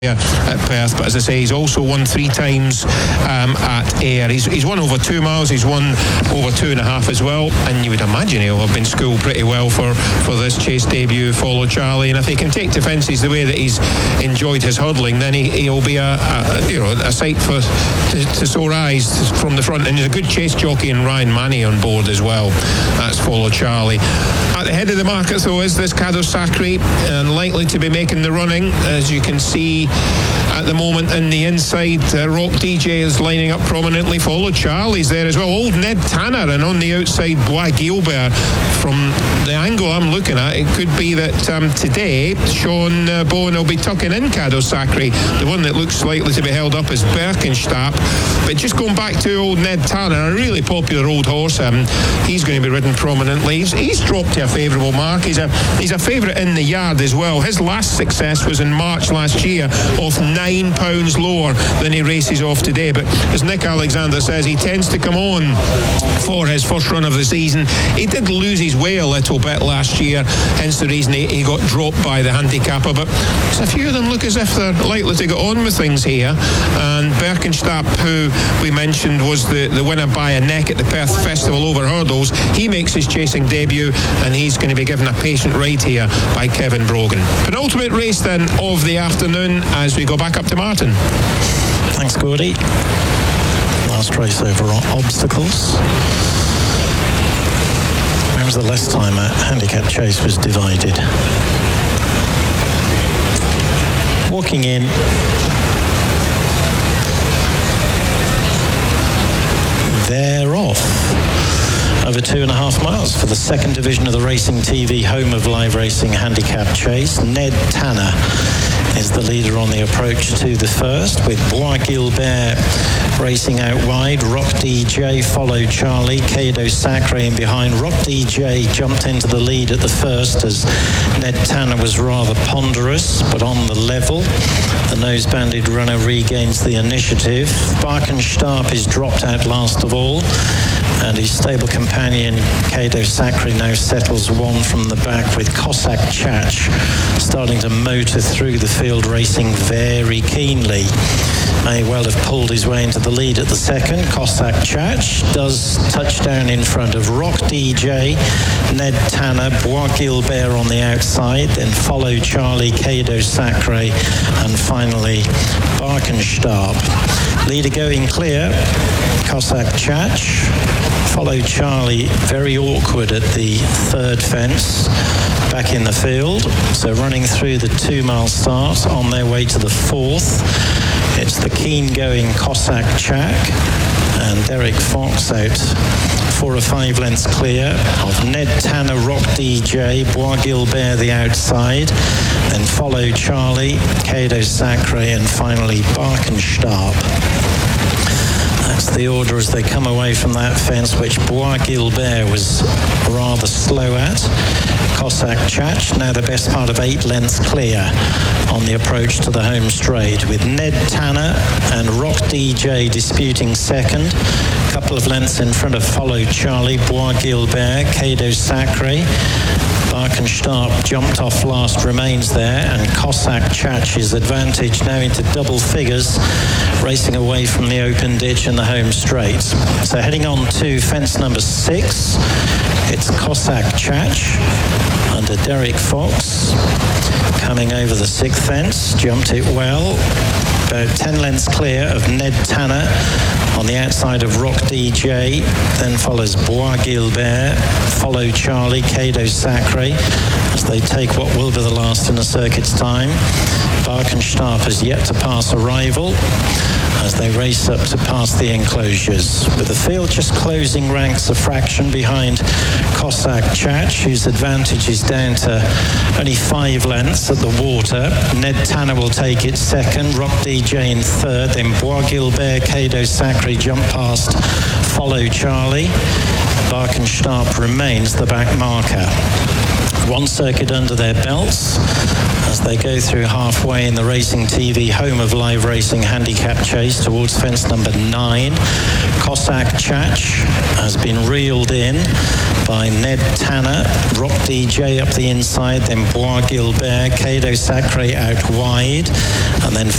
at Perth, but as I say, he's also won 3 times at Ayr. He's won over 2 miles, he's won over 2.5 as well, and you would imagine he'll have been schooled pretty well for this chase debut, Follow Charlie. And if he can take defences the way that he's enjoyed his hurdling, then he'll be a sight to sore eyes from the front. And he's a good chase jockey, and Ryan Manny on board as well. That's Follow Charlie. At the head of the market, though, is this Cadeau Sacre, and likely to be making the running, as you can see at the moment in the inside. Rock DJ is lining up prominently. Follow Charlie's there as well. Old Ned Tanner, and on the outside, Bois Gilbert. From the angle I'm looking at, it could be that today Sean Bowen will be tucking in Cadeau Sacre. The one that looks likely to be held up is Birkenstapp. But just going back to old Ned Tanner, a really popular old horse, he's going to be ridden prominently. He's dropped to a favourable mark. He's a favourite in the yard as well. His last success was in March last year, off £9 lower than he races off today. But as Nick Alexander says, he tends to come on for his first run of the season. He did lose his way a little bit last year, hence the reason he got dropped by the handicapper. But a few of them look as if they're likely to get on with things here. And Birkenstapp, who we mentioned was the winner by a neck at the Perth Festival over hurdles, he makes his chasing debut, and he's going to be given a patient ride here by Kevin Brogan. Penultimate race then of the afternoon as we go back up to Martin. Thanks, Gordy. Last race over on obstacles. When was the last time a handicap chase was divided? Walking in, they're off. Over 2.5 miles for the second division of the Racing TV home of live racing handicap chase. Ned Tanner is the leader on the approach to the first, with Bois Gilbert racing out wide. Rock DJ, Follow Charlie, Cadeau Sacre in behind. Rock DJ jumped into the lead at the first as Ned Tanner was rather ponderous, but on the level. The nose-banded runner regains the initiative. Birkenstapp is dropped out last of all, and his stable companion Cadeau Sacre now settles one from the back, with Cossack Chach starting to motor through the field, racing very keenly. May well have pulled his way into the lead at the second. Cossack Chach does touch down in front of Rock DJ, Ned Tanner, Bois Gilbert on the outside, then Follow Charlie, Cadeau Sacre, and finally Birkenstapp. Leader going clear, Cossack Chach. Follow Charlie, very awkward at the third fence, back in the field. So running through the 2-mile start, on their way to the fourth. It's the keen-going Cossack Chach and Derek Fox out 4 or 5 lengths clear of Ned Tanner, Rock DJ, Bois Gilbert the outside, then Follow Charlie, Cadeau Sacre, and finally Birkenstapp. That's the order as they come away from that fence, which Bois Gilbert was rather slow at. Cossack Chach now the best part of 8 lengths clear on the approach to the home straight, with Ned Tanner and Rock DJ disputing second. A couple of lengths in front of Follow Charlie, Bois Gilbert, Cadeau Sacre. Birkenstapp jumped off last, remains there, and Cossack Chach's advantage now into double figures, racing away from the open ditch and the home straight. So heading on to fence number 6, it's Cossack Chach under Derek Fox, coming over the 6th fence, jumped it well, about 10 lengths clear of Ned Tanner on the outside of Rock DJ, then follows Bois Gilbert, Follow Charlie, Cadeau Sacre, as they take what will be the last in the circuit's time. Birkenstapp has yet to pass a rival as they race up to pass the enclosures, with the field just closing ranks a fraction behind Cossack Chach, whose advantage is down to only 5 lengths at the water. Ned Tanner will take it second, Rock DJ in third, then Bois Gilbert, Cadeau Sacre jump past Follow Charlie. Birkenstapp remains the back marker. 1 circuit under their belts as they go through halfway in the Racing TV home of live racing handicap chase towards fence number 9. Cossack Chach has been reeled in by Ned Tanner, Rock DJ up the inside, then Bois Gilbert, Cadeau Sacre out wide, and then